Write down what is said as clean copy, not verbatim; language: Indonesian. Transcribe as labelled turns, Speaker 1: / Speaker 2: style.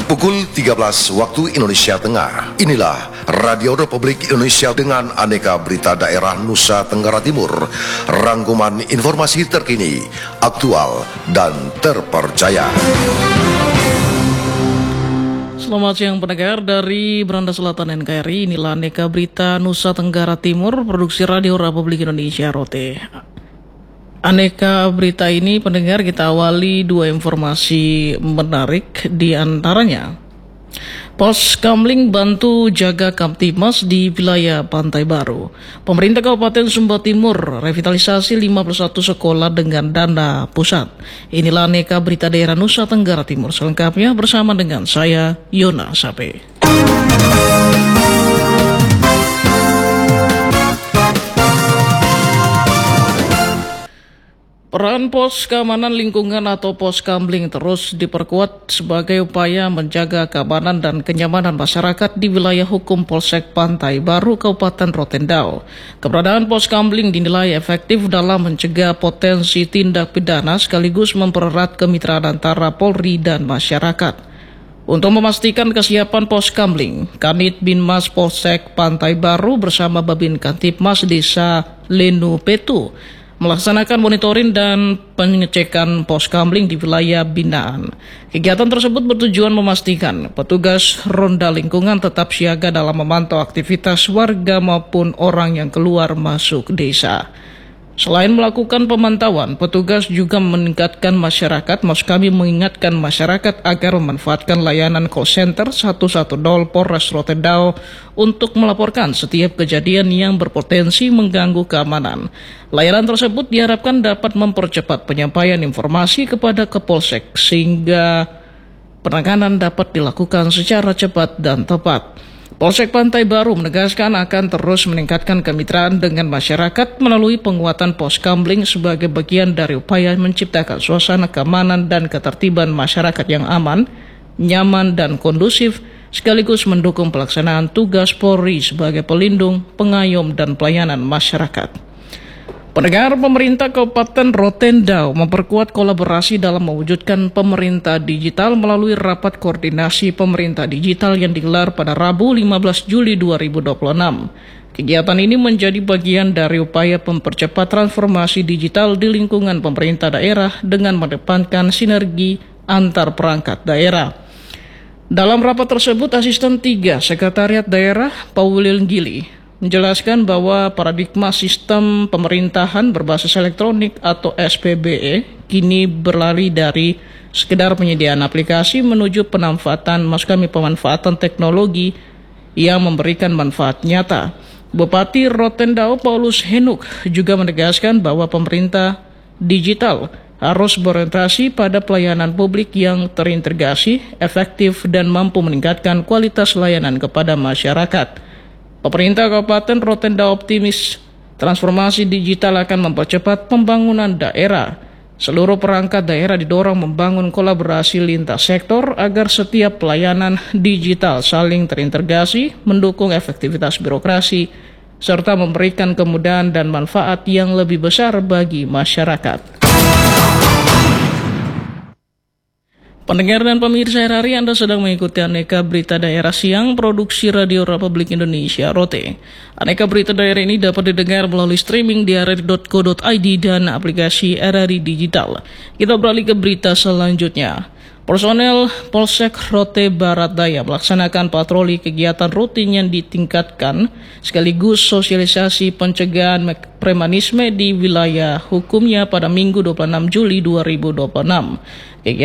Speaker 1: Pukul 13 waktu Indonesia Tengah. Inilah Radio Republik Indonesia dengan aneka berita daerah Nusa Tenggara Timur. Rangkuman informasi terkini, aktual, dan terpercaya.
Speaker 2: Selamat siang pendengar dari Beranda Selatan NKRI. Inilah aneka berita Nusa Tenggara Timur, produksi Radio Republik Indonesia ROTE. Aneka berita ini pendengar kita awali dua informasi menarik, di antaranya Pos Kamling bantu jaga Kamtimas di wilayah Pantai Baru. Pemerintah Kabupaten Sumba Timur revitalisasi 51 sekolah dengan dana pusat. Inilah aneka berita daerah Nusa Tenggara Timur, selengkapnya bersama dengan saya Yona Sape. Peran Pos Keamanan Lingkungan atau Pos Kamling terus diperkuat sebagai upaya menjaga keamanan dan kenyamanan masyarakat di wilayah hukum Polsek Pantai Baru, Kabupaten Rotendao. Keberadaan Pos Kamling dinilai efektif dalam mencegah potensi tindak pidana sekaligus mempererat kemitraan antara Polri dan masyarakat. Untuk memastikan kesiapan Pos Kamling, Kanit Binmas Polsek Pantai Baru bersama Babin Kantipmas Desa Lenu Petu melaksanakan monitoring dan pengecekan pos kamling di wilayah binaan. Kegiatan tersebut bertujuan memastikan petugas ronda lingkungan tetap siaga dalam memantau aktivitas warga maupun orang yang keluar masuk desa. Selain melakukan pemantauan, petugas juga mengingatkan masyarakat agar memanfaatkan layanan call center 110 Polres Rotendao untuk melaporkan setiap kejadian yang berpotensi mengganggu keamanan. Layanan tersebut diharapkan dapat mempercepat penyampaian informasi kepada Kapolsek sehingga penanganan dapat dilakukan secara cepat dan tepat. Polsek Pantai Baru menegaskan akan terus meningkatkan kemitraan dengan masyarakat melalui penguatan pos kamling sebagai bagian dari upaya menciptakan suasana keamanan dan ketertiban masyarakat yang aman, nyaman, dan kondusif, sekaligus mendukung pelaksanaan tugas Polri sebagai pelindung, pengayom, dan pelayanan masyarakat. Pendengar, pemerintah Kabupaten Rotendao memperkuat kolaborasi dalam mewujudkan pemerintah digital melalui rapat koordinasi pemerintah digital yang digelar pada Rabu 15 Juli 2026. Kegiatan ini menjadi bagian dari upaya mempercepat transformasi digital di lingkungan pemerintah daerah dengan mengedepankan sinergi antar perangkat daerah. Dalam rapat tersebut, Asisten 3 Sekretariat Daerah Paulil Gili menjelaskan bahwa paradigma sistem pemerintahan berbasis elektronik atau SPBE kini berlari dari sekedar penyediaan aplikasi menuju pemanfaatan teknologi yang memberikan manfaat nyata. Bupati Rotendao Paulus Henuk juga menegaskan bahwa pemerintah digital harus berorientasi pada pelayanan publik yang terintegrasi, efektif, dan mampu meningkatkan kualitas layanan kepada masyarakat. Pemerintah Kabupaten Rotendao optimis transformasi digital akan mempercepat pembangunan daerah. Seluruh perangkat daerah didorong membangun kolaborasi lintas sektor agar setiap pelayanan digital saling terintegrasi, mendukung efektivitas birokrasi, serta memberikan kemudahan dan manfaat yang lebih besar bagi masyarakat. Pendengar dan pemirsa RRI, Anda sedang mengikuti aneka berita daerah siang produksi Radio Republik Indonesia ROTE. Aneka berita daerah ini dapat didengar melalui streaming di rri.co.id dan aplikasi RRI Digital. Kita beralih ke berita selanjutnya. Personel Polsek Rote Barat Daya melaksanakan patroli kegiatan rutin yang ditingkatkan sekaligus sosialisasi pencegahan premanisme di wilayah hukumnya pada Minggu 26 Juli 2026.